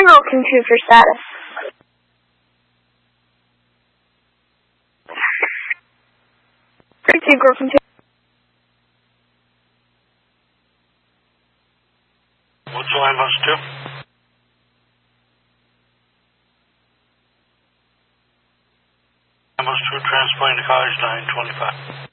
Girl Q2 for status. Receive Girl Q2. What's the line bus 2? Line bus 2 transporting to College 925.